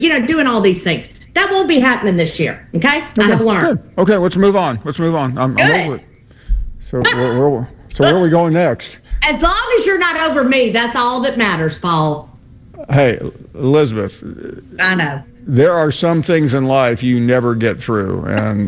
doing all these things. That won't be happening this year. Okay, I have learned. Good. Okay, let's move on. I'm over it. So where are we going next? As long as you're not over me, that's all that matters, Paul. Hey, Elizabeth. I know. There are some things in life you never get through, and.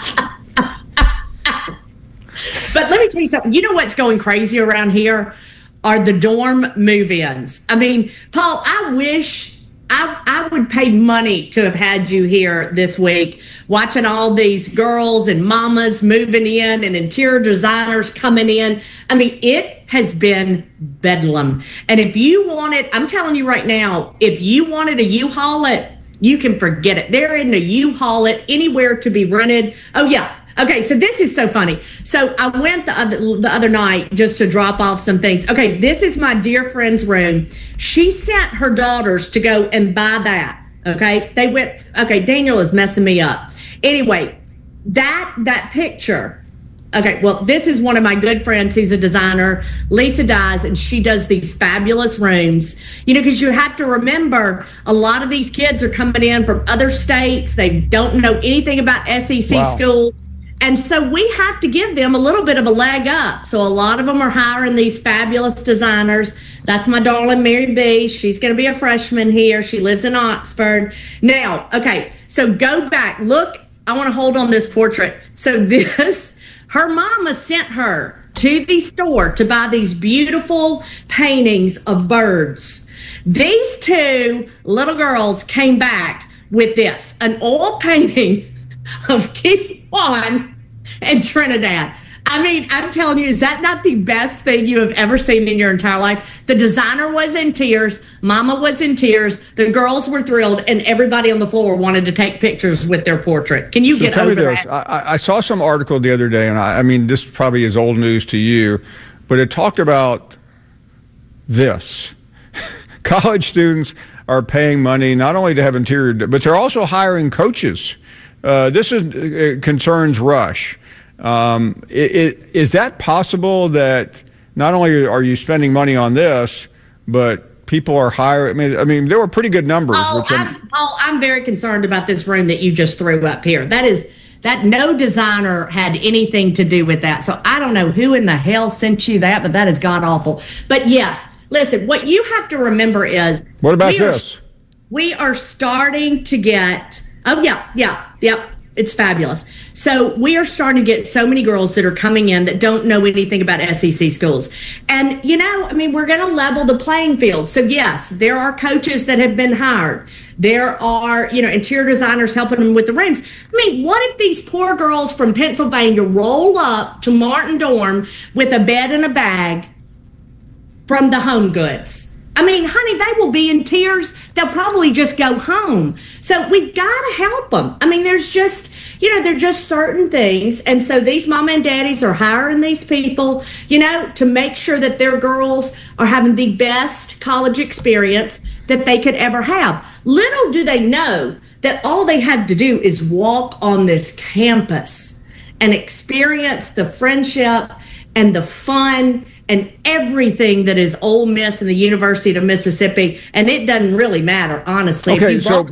But let me tell you something. You know what's going crazy around here are the dorm move-ins. I mean, Paul, I wish I would pay money to have had you here this week watching all these girls and mamas moving in and interior designers coming in. I mean, it has been bedlam. And if you want it, I'm telling you right now, if you wanted a U-Haul it, you can forget it. There isn't a U-Haul it anywhere to be rented. Oh, yeah. Okay, so this is so funny. So I went the other night just to drop off some things. Okay, this is my dear friend's room. She sent her daughters to go and buy that. Okay, they went. Okay, Daniel is messing me up. Anyway, that picture. Okay, well, this is one of my good friends who's a designer, Lisa Dyes, and she does these fabulous rooms. Because you have to remember, a lot of these kids are coming in from other states. They don't know anything about SEC schools. And so we have to give them a little bit of a leg up. So a lot of them are hiring these fabulous designers. That's my darling Mary B. She's going to be a freshman here. She lives in Oxford. Now, okay, so go back. Look, I want to hold on this portrait. So her mama sent her to the store to buy these beautiful paintings of birds. These two little girls came back with this, an oil painting of King Juan and Trinidad. I mean, I'm telling you, is that not the best thing you have ever seen in your entire life? The designer was in tears. Mama was in tears. The girls were thrilled, and everybody on the floor wanted to take pictures with their portrait. Can you get over that? I saw some article the other day, and I mean, this probably is old news to you, but it talked about this. College students are paying money not only to have interior, but they're also hiring coaches. This concerns Rush. Is that possible that not only are you spending money on this, but people are hiring? I mean, there were pretty good numbers. I'm very concerned about this room that you just threw up here. That no designer had anything to do with that. So I don't know who in the hell sent you that, but that is god awful. But yes, listen, what you have to remember is, what about this? We are starting to get. Oh, yeah. It's fabulous. So we are starting to get so many girls that are coming in that don't know anything about SEC schools. And, we're going to level the playing field. So, yes, there are coaches that have been hired. There are, interior designers helping them with the rooms. I mean, what if these poor girls from Pennsylvania roll up to Martin Dorm with a bed and a bag from the Home Goods? I mean, honey, they will be in tears. They'll probably just go home. So we've got to help them. I mean, there's just, they're just certain things. And so these mama and daddies are hiring these people, to make sure that their girls are having the best college experience that they could ever have. Little do they know that all they have to do is walk on this campus and experience the friendship and the fun and everything that is Ole Miss and the University of Mississippi, and it doesn't really matter, honestly. Okay, so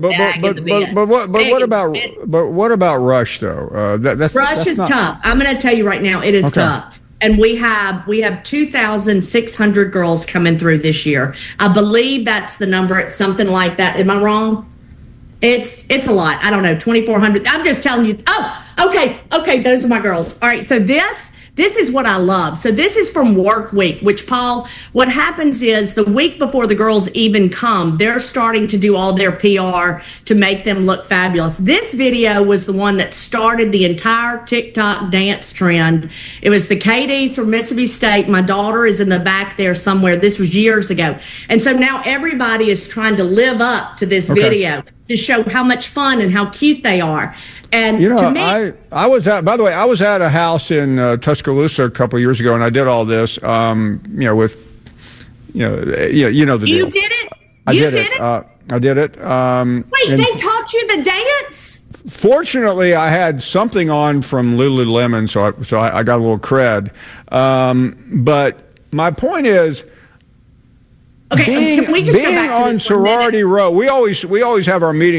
what about Rush though? Rush is tough. I'm going to tell you right now, it is tough. And we have 2,600 girls coming through this year. I believe that's the number. It's something like that. Am I wrong? It's a lot. I don't know, 2,400. I'm just telling you. Oh, okay. Those are my girls. All right. So this is what I love. So this is from Work Week, which, Paul, what happens is the week before the girls even come, they're starting to do all their PR to make them look fabulous. This video was the one that started the entire TikTok dance trend. It was the KDs from Mississippi State. My daughter is in the back there somewhere. This was years ago. And so now everybody is trying to live up to this video to show how much fun and how cute they are. And to me, I was at, by the way, I was at a house in Tuscaloosa a couple of years ago, and I did all this, with, the deal. You did it? I did it. I did it. Wait, they taught you the dance? Fortunately, I had something on from Lululemon, so I got a little cred. But my point is, Okay, can we just go being back to on this for a minute? sorority row, we always have our meetings